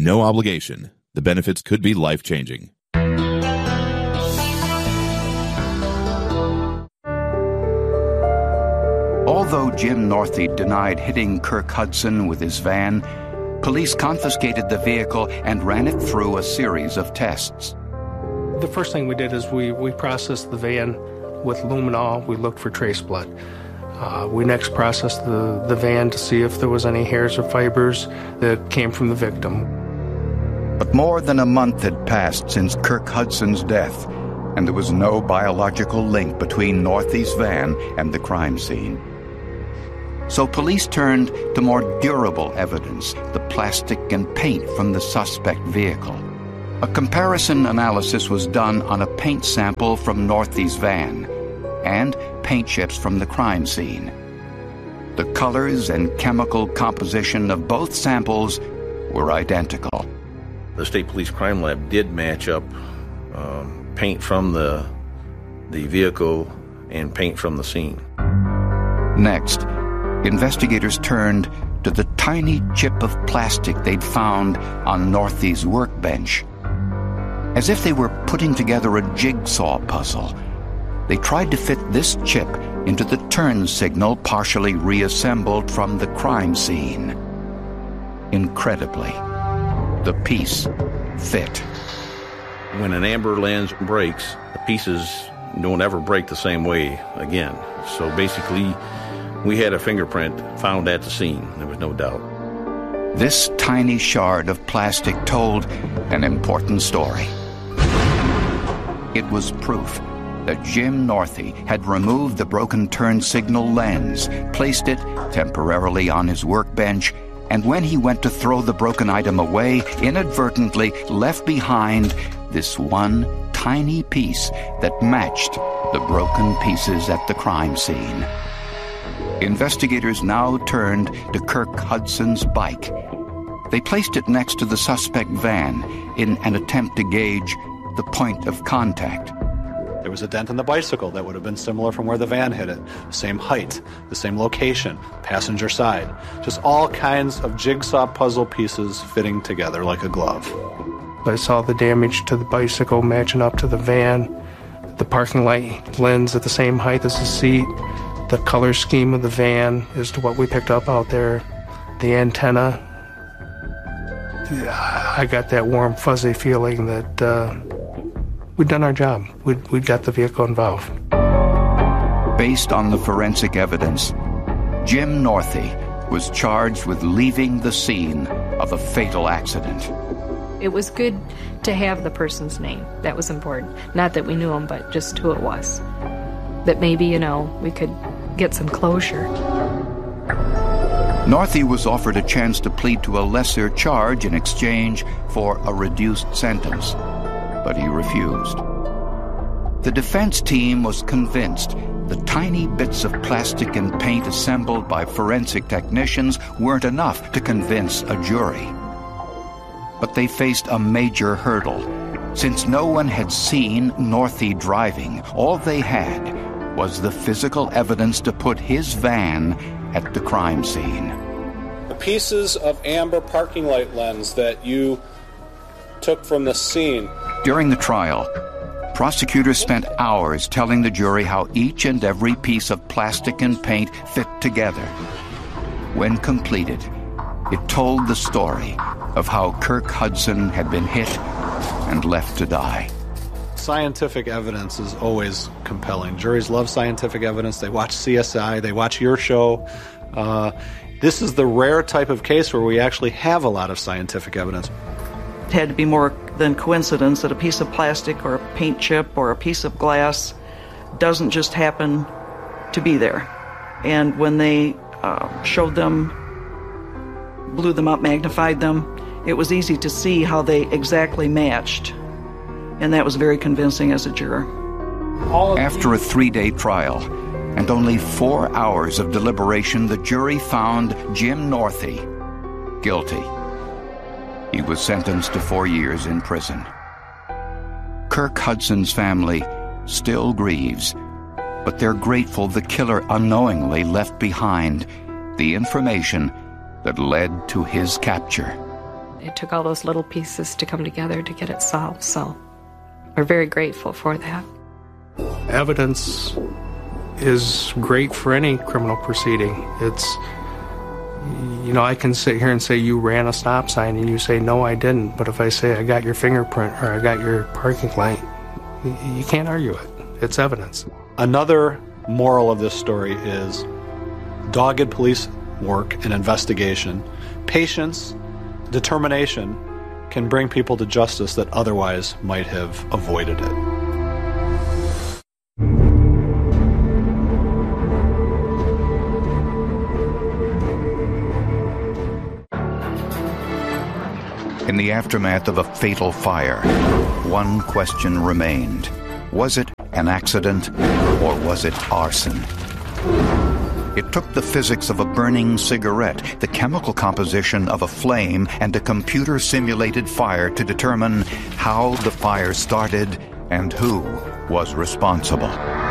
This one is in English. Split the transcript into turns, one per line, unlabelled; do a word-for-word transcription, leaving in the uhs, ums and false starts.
no obligation. The benefits could be life-changing.
Although Jim Northey denied hitting Kirk Hudson with his van, police confiscated the vehicle and ran it through a series of tests.
The first thing we did is we, we processed the van with luminol. We looked for trace blood. Uh, we next processed the, the van to see if there was any hairs or fibers that came from the victim.
But more than a month had passed since Kirk Hudson's death, and there was no biological link between Northey's van and the crime scene. So police turned to more durable evidence, the plastic and paint from the suspect vehicle. A comparison analysis was done on a paint sample from Northey's van and paint chips from the crime scene. The colors and chemical composition of both samples were identical.
The State Police Crime Lab did match up um, paint from the, the vehicle and paint from the scene.
Next, investigators turned to the tiny chip of plastic they'd found on Northey's workbench. As if they were putting together a jigsaw puzzle, they tried to fit this chip into the turn signal partially reassembled from the crime scene. Incredibly, the piece fit.
When an amber lens breaks, the pieces don't ever break the same way again. So basically, we had a fingerprint found at the scene. There was no doubt.
This tiny shard of plastic told an important story. It was proof that Jim Northey had removed the broken turn signal lens, placed it temporarily on his workbench, and when he went to throw the broken item away, inadvertently left behind this one tiny piece that matched the broken pieces at the crime scene. Investigators now turned to Kirk Hudson's bike. They placed it next to the suspect van in an attempt to gauge the point of contact.
There was a dent in the bicycle that would have been similar from where the van hit it. Same height, the same location, passenger side. Just all kinds of jigsaw puzzle pieces fitting together like a glove.
I saw the damage to the bicycle matching up to the van, the parking light lens at the same height as the seat, the color scheme of the van as to what we picked up out there, the antenna. I got that warm, fuzzy feeling that uh, we'd done our job. We'd, we'd got the vehicle involved.
Based on the forensic evidence, Jim Northey was charged with leaving the scene of a fatal accident.
It was good to have the person's name. That was important. Not that we knew him, but just who it was. That maybe, you know, we could get some closure.
Northey was offered a chance to plead to a lesser charge in exchange for a reduced sentence, but he refused. The defense team was convinced the tiny bits of plastic and paint assembled by forensic technicians weren't enough to convince a jury. But they faced a major hurdle. Since no one had seen Northey driving, all they had was the physical evidence to put his van at the crime scene.
The pieces of amber parking light lens that you took from the scene.
During the trial, prosecutors spent hours telling the jury how each and every piece of plastic and paint fit together. When completed, it told the story of how Kirk Hudson had been hit and left to die.
Scientific evidence is always compelling. Juries love scientific evidence. They watch C S I. They watch your show. Uh, this is the rare type of case where we actually have a lot of scientific evidence.
It had to be more than coincidence that a piece of plastic or a paint chip or a piece of glass doesn't just happen to be there. And when they uh, showed them, blew them up, magnified them, it was easy to see how they exactly matched. And that was very convincing as a juror.
After a three-day trial and only four hours of deliberation, the jury found Jim Northey guilty. He was sentenced to four years in prison. Kirk Hudson's family still grieves, but they're grateful the killer unknowingly left behind the information that led to his capture.
it took all those little pieces to come together to get it solved. So we're very grateful for that.
Evidence is great for any criminal proceeding. It's, you know, I can sit here and say you ran a stop sign and you say, no, I didn't. But if I say I got your fingerprint or I got your parking light, you can't argue it. It's evidence.
Another moral of this story is dogged police work and investigation, patience, determination can bring people to justice that otherwise might have avoided it.
In the aftermath of a fatal fire, one question remained. Was it an accident or was it arson? It took the physics of a burning cigarette, the chemical composition of a flame, and a computer-simulated fire to determine how the fire started and who was responsible.